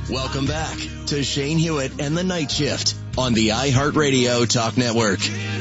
Welcome back to Shane Hewitt and the Night Shift on the iHeartRadio Talk Network.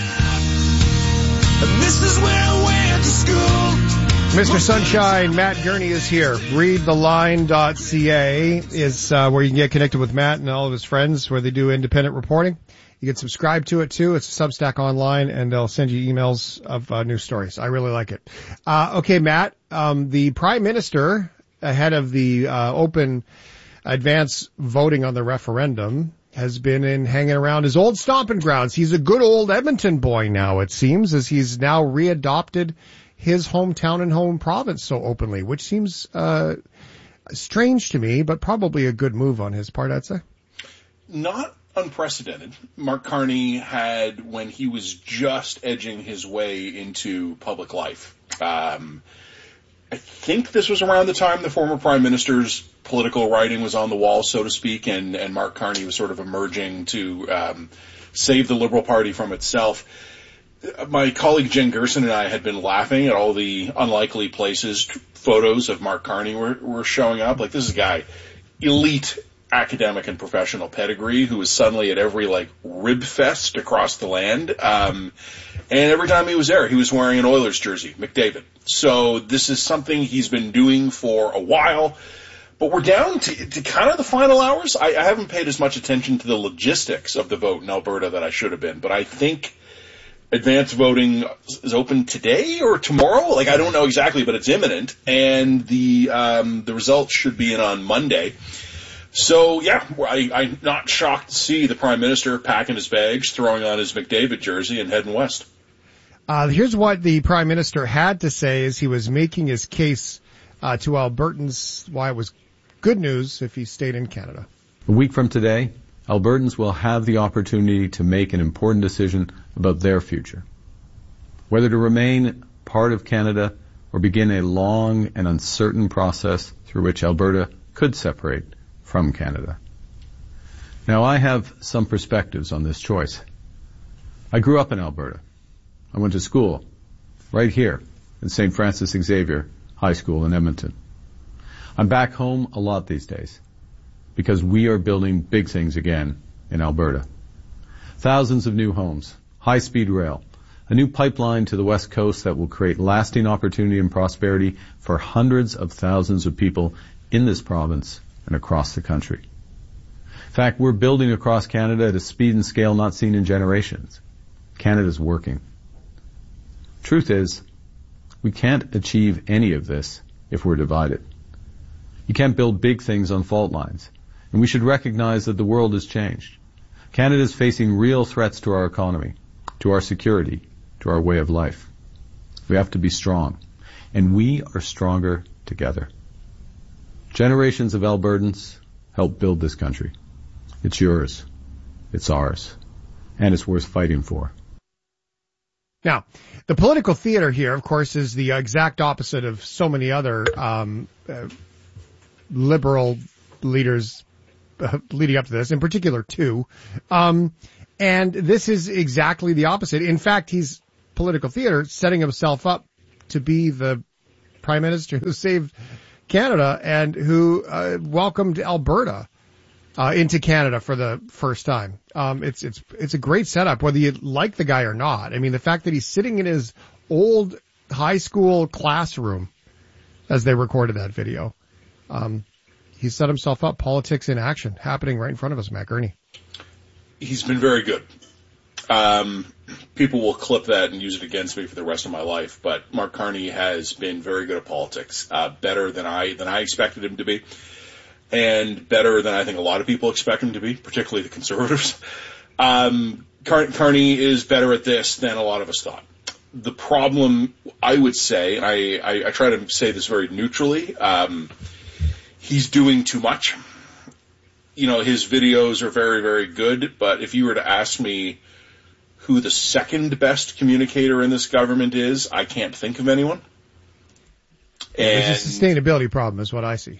This is where I went to school. Mr. Sunshine, Matt Gurney is here. Readtheline.ca is where you can get connected with Matt and all of his friends, where they do independent reporting. You can subscribe to it, too. It's a Substack online, and they'll send you emails of news stories. I really like it. Okay, Matt, the Prime Minister, ahead of the open advance voting on the referendum, has been hanging around his old stomping grounds. He's a good old Edmonton boy now, it seems, as he's now readopted his hometown and home province so openly, which seems strange to me, but probably a good move on his part, I'd say. Not unprecedented. Mark Carney had, when he was just edging his way into public life, I think this was around the time the former Prime Minister's political writing was on the wall, so to speak, and Mark Carney was sort of emerging to save the Liberal Party from itself. My colleague Jen Gerson and I had been laughing at all the unlikely places photos of Mark Carney were showing up. Like, this is a guy, elite academic and professional pedigree, who was suddenly at every, rib fest across the land. And every time he was there, he was wearing an Oilers jersey, McDavid. So this is something he's been doing for a while. But we're down to kind of the final hours. I haven't paid as much attention to the logistics of the vote in Alberta that I should have been. But I think advance voting is open today or tomorrow. I don't know exactly, but it's imminent. And the results should be in on Monday. So, yeah, I'm not shocked to see the Prime Minister packing his bags, throwing on his McDavid jersey, and heading west. Here's what the Prime Minister had to say as he was making his case to Albertans why it was good news if he stayed in Canada. A week from today, Albertans will have the opportunity to make an important decision about their future. Whether to remain part of Canada or begin a long and uncertain process through which Alberta could separate from Canada. Now, I have some perspectives on this choice. I grew up in Alberta. I went to school right here in St. Francis Xavier High School in Edmonton. I'm back home a lot these days because we are building big things again in Alberta. Thousands of new homes, high-speed rail, a new pipeline to the West Coast that will create lasting opportunity and prosperity for hundreds of thousands of people in this province and across the country. In fact, we're building across Canada at a speed and scale not seen in generations. Canada's working. Truth is, we can't achieve any of this if we're divided. You can't build big things on fault lines, and we should recognize that the world has changed. Canada is facing real threats to our economy, to our security, to our way of life. We have to be strong, and we are stronger together. Generations of Albertans helped build this country. It's yours. It's ours. And it's worth fighting for. Now, the political theater here, of course, is the exact opposite of so many other liberal leaders leading up to this, in particular two. And this is exactly the opposite. In fact, he's political theater setting himself up to be the Prime Minister who saved Canada and who welcomed Alberta into Canada for the first time. It's a great setup, whether you like the guy or not. I mean, the fact that he's sitting in his old high school classroom as they recorded that video, he set himself up. Politics in action happening right in front of us, Matt Gurney. He's been very good. People will clip that and use it against me for the rest of my life, but Mark Carney has been very good at politics, better than I expected him to be, and better than I think a lot of people expect him to be, particularly the Conservatives. Carney is better at this than a lot of us thought. The problem, I would say, I try to say this very neutrally, he's doing too much. His videos are very, very good, but if you were to ask me who the second best communicator in this government is, I can't think of anyone. And there's a sustainability problem is what I see.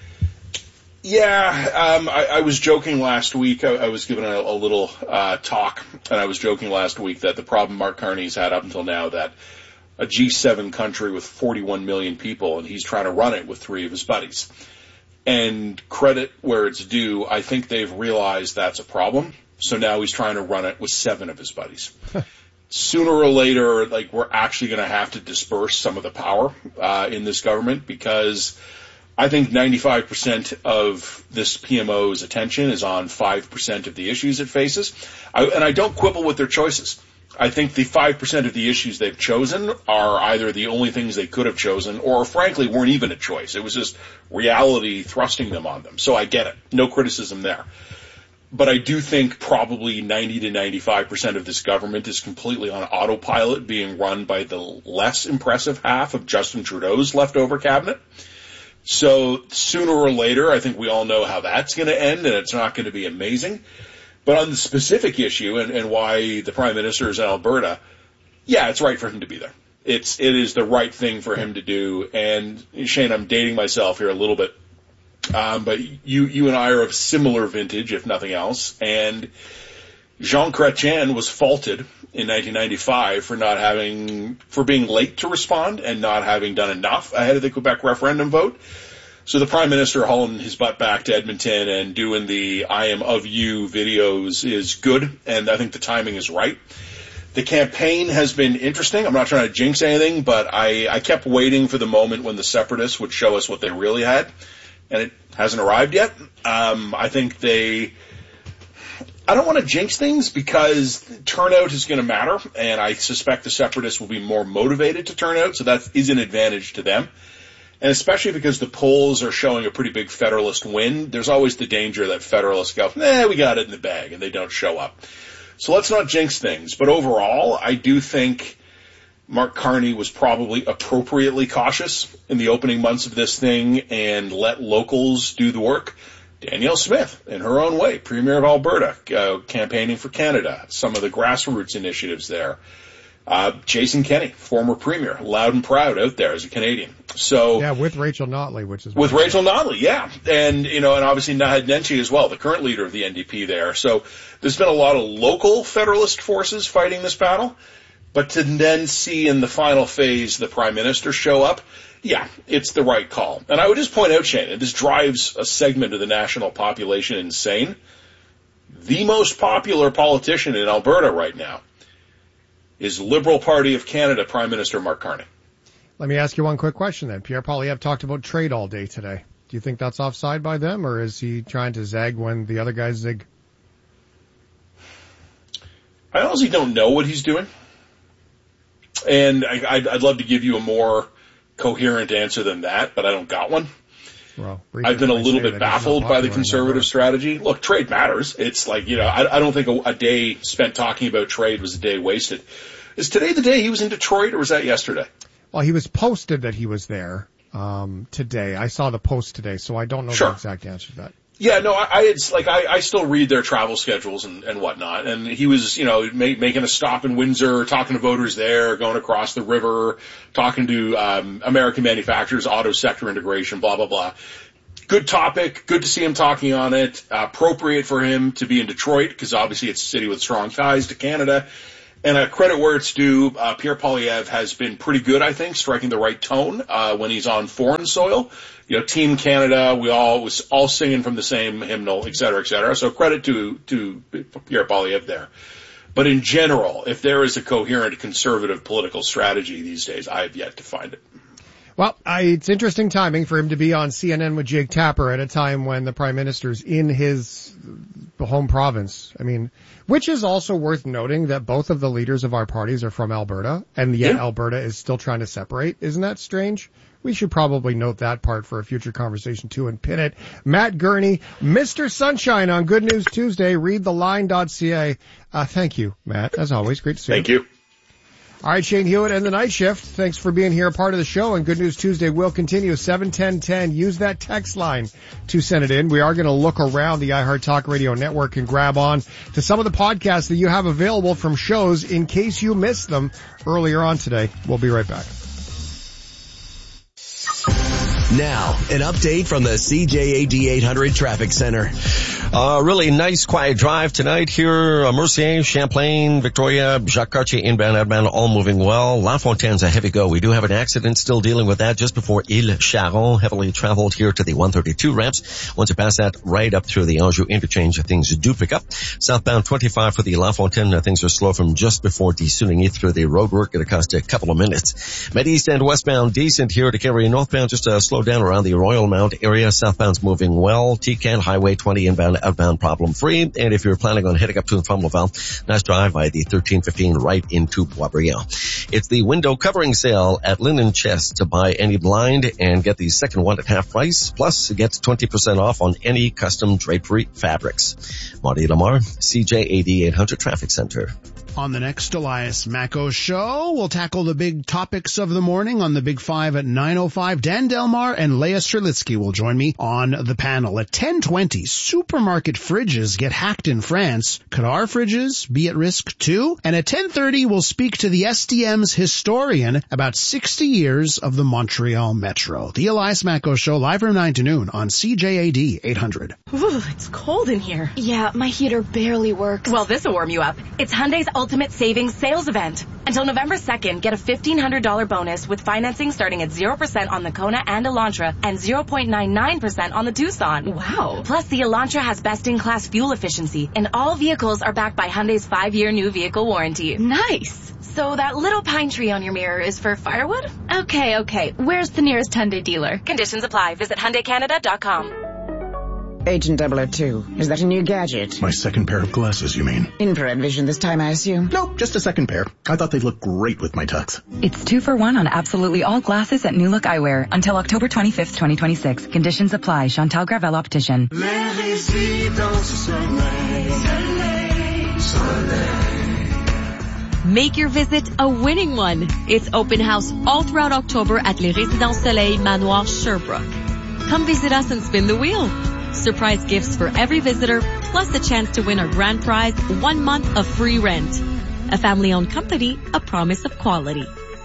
Yeah, I was joking last week. I was given a little talk, and I was joking last week that the problem Mark Carney's had up until now, that a G7 country with 41 million people, and he's trying to run it with three of his buddies. And credit where it's due, I think they've realized that's a problem. So now he's trying to run it with 7 of his buddies. Sooner or later, like, we're actually going to have to disperse some of the power in this government, because I think 95% of this PMO's attention is on 5% of the issues it faces. And I don't quibble with their choices. I think the 5% of the issues they've chosen are either the only things they could have chosen, or frankly weren't even a choice. It was just reality thrusting them on them. So I get it. No criticism there. But I do think probably 90 to 95% of this government is completely on autopilot, being run by the less impressive half of Justin Trudeau's leftover cabinet. So sooner or later, I think we all know how that's going to end, and it's not going to be amazing. But on the specific issue and why the Prime Minister is in Alberta, yeah, it's right for him to be there. It is the right thing for him to do. And Shane, I'm dating myself here a little bit, but you and I are of similar vintage, if nothing else. And Jean Chrétien was faulted in 1995 for being late to respond and not having done enough ahead of the Quebec referendum vote. So the Prime Minister hauling his butt back to Edmonton and doing the I am of you videos is good, and I think the timing is right. The campaign has been interesting. I'm not trying to jinx anything, but I kept waiting for the moment when the Separatists would show us what they really had, and it hasn't arrived yet. I think I don't want to jinx things because turnout is going to matter, and I suspect the Separatists will be more motivated to turn out, so that is an advantage to them. And especially because the polls are showing a pretty big Federalist win, there's always the danger that Federalists go, we got it in the bag, and they don't show up. So let's not jinx things. But overall, I do think Mark Carney was probably appropriately cautious in the opening months of this thing and let locals do the work. Danielle Smith, in her own way, Premier of Alberta, campaigning for Canada, some of the grassroots initiatives there. Jason Kenney, former Premier, loud and proud out there as a Canadian. So yeah, with Rachel Notley, Rachel Notley, yeah, and and obviously Naheed Nenshi as well, the current leader of the NDP there. So there's been a lot of local Federalist forces fighting this battle, but to then see in the final phase the Prime Minister show up, yeah, it's the right call. And I would just point out, Shane, and this drives a segment of the national population insane. The most popular politician in Alberta right now is Liberal Party of Canada Prime Minister Mark Carney. Let me ask you one quick question then. Pierre Poilievre talked about trade all day today. Do you think that's offside by them, or is he trying to zag when the other guys zig? I honestly don't know what he's doing. And I'd love to give you a more coherent answer than that, but I don't got one. Well, I've been a little bit baffled by the Conservative strategy. Look, trade matters. It's like, I don't think a day spent talking about trade was a day wasted. Is today the day he was in Detroit, or was that yesterday? Well, he was posted that he was there today. I saw the post today, so I don't know the exact answer to that. Yeah, no, I still read their travel schedules and whatnot, and he was, making a stop in Windsor, talking to voters there, going across the river, talking to American manufacturers, auto sector integration, blah, blah, blah. Good topic, good to see him talking on it, appropriate for him to be in Detroit, because obviously it's a city with strong ties to Canada. And credit where it's due, Pierre Poilievre has been pretty good, I think, striking the right tone when he's on foreign soil. Team Canada, we was all singing from the same hymnal, et cetera, et cetera. So credit to Pierre Poilievre there. But in general, if there is a coherent conservative political strategy these days, I have yet to find it. Well, it's interesting timing for him to be on CNN with Jake Tapper at a time when the Prime Minister's in his home province. I mean, which is also worth noting that both of the leaders of our parties are from Alberta, and yet Alberta is still trying to separate. Isn't that strange? We should probably note that part for a future conversation too and pin it. Matt Gurney, Mr. Sunshine on Good News Tuesday, readtheline.ca. Thank you, Matt. As always, great to see you. Thank you. All right, Shane Hewitt and the Night Shift. Thanks for being here, a part of the show. And Good News Tuesday will continue. 71010. Use that text line to send it in. We are going to look around the iHeart Talk Radio network and grab on to some of the podcasts that you have available from shows in case you missed them earlier on today. We'll be right back. Now, an update from the CJAD 800 Traffic Center. Really nice, quiet drive tonight here. Mercier, Champlain, Victoria, Jacques Cartier, inbound, outbound, all moving well. La Fontaine's a heavy go. We do have an accident, still dealing with that just before Ile Charon. Heavily traveled here to the 132 ramps. Once you pass that, right up through the Anjou interchange, things do pick up. Southbound 25 for the La Fontaine, things are slow from just before de Sounigny through the roadwork. It'll cost a couple of minutes. Med East and westbound decent here to carry northbound, just slow down around the Royal Mount area. Southbound's moving well. T-Can Highway 20 inbound, outbound problem free. And if you're planning on heading up to and from Laval, nice drive by the 1315 right into Boisbriand. It's the window covering sale at Linen Chest to buy any blind and get the second one at half price. Plus, get 20% off on any custom drapery fabrics. Marty Lamar, CJAD 800 Traffic Center. On the next Elias Macco show, we'll tackle the big topics of the morning on the Big Five at 9:05. Dan Delmar and Leah Strelitsky will join me on the panel. At 10:20, supermarket fridges get hacked in France. Could our fridges be at risk too? And at 10:30, we'll speak to the SDM's historian about 60 years of the Montreal Metro. The Elias Macco show, live from 9 to noon on CJAD 800. Ooh, it's cold in here. Yeah, my heater barely works. Well, this'll warm you up. It's Hyundai's Ultimate Savings Sales Event. Until November 2nd, get a $1,500 bonus with financing starting at 0% on the Kona and Elantra and 0.99% on the Tucson. Wow. Plus, the Elantra has best-in-class fuel efficiency, and all vehicles are backed by Hyundai's 5-year new vehicle warranty. Nice. So that little pine tree on your mirror is for firewood? Okay. Where's the nearest Hyundai dealer? Conditions apply. Visit HyundaiCanada.com. Agent 002, is that a new gadget? My second pair of glasses, you mean? Infrared vision this time, I assume? Nope, just a second pair. I thought they'd look great with my tux. It's 2 for 1 on absolutely all glasses at New Look Eyewear until October 25th, 2026. Conditions apply. Chantal Gravel Optician. Make your visit a winning one. It's open house all throughout October at Les Résidences Soleil Manoir Sherbrooke. Come visit us and spin the wheel. Surprise gifts for every visitor, plus a chance to win our grand prize, 1 month of free rent. A family-owned company, a promise of quality.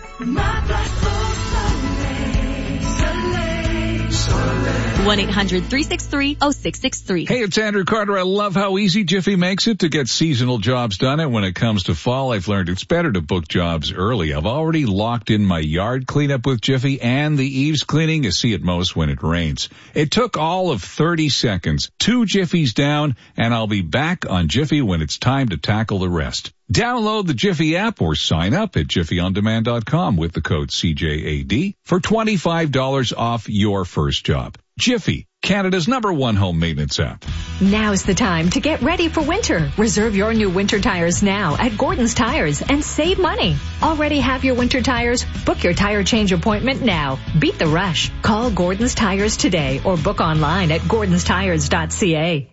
1-800-363-0663. Hey, it's Andrew Carter. I love how easy Jiffy makes it to get seasonal jobs done. And when it comes to fall, I've learned it's better to book jobs early. I've already locked in my yard cleanup with Jiffy and the eaves cleaning you see at most when it rains. It took all of 30 seconds, 2 Jiffies down, and I'll be back on Jiffy when it's time to tackle the rest. Download the Jiffy app or sign up at jiffyondemand.com with the code CJAD for $25 off your first job. Jiffy, Canada's #1 home maintenance app. Now's the time to get ready for winter. Reserve your new winter tires now at Gordon's Tires and save money. Already have your winter tires? Book your tire change appointment now. Beat the rush. Call Gordon's Tires today or book online at gordonstires.ca.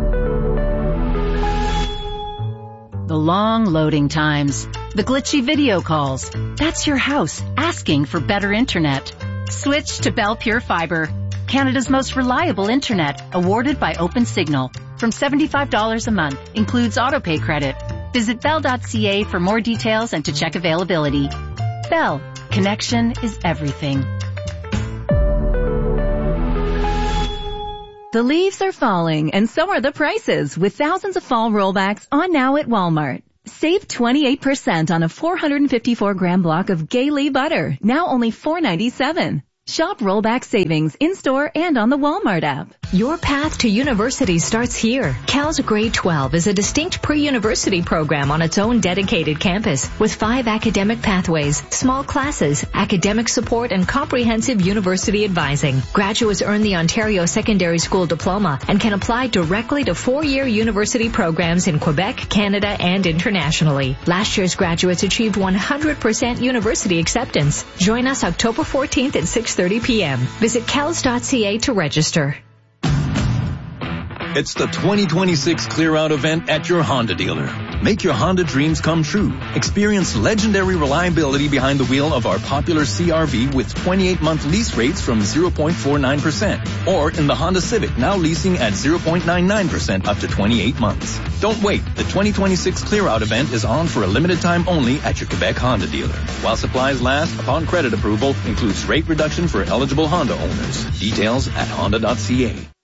The long loading times, the glitchy video calls. That's your house asking for better internet. Switch to Bell Pure Fiber, Canada's most reliable internet, awarded by OpenSignal. From $75 a month, includes autopay credit. Visit bell.ca for more details and to check availability. Bell, connection is everything. The leaves are falling, and so are the prices, with thousands of fall rollbacks on now at Walmart. Save 28% on a 454-gram block of Gaylee butter, now only $4.97. Shop rollback savings in-store and on the Walmart app. Your path to university starts here. Cal's Grade 12 is a distinct pre-university program on its own dedicated campus with 5 academic pathways, small classes, academic support, and comprehensive university advising. Graduates earn the Ontario Secondary School Diploma and can apply directly to 4-year university programs in Quebec, Canada, and internationally. Last year's graduates achieved 100% university acceptance. Join us October 14th at 6:30 p.m. Visit cals.ca to register. It's the 2026 Clear Out event at your Honda dealer. Make your Honda dreams come true. Experience legendary reliability behind the wheel of our popular CR-V with 28-month lease rates from 0.49%. Or in the Honda Civic, now leasing at 0.99% up to 28 months. Don't wait. The 2026 Clear Out event is on for a limited time only at your Quebec Honda dealer. While supplies last, upon credit approval, includes rate reduction for eligible Honda owners. Details at honda.ca.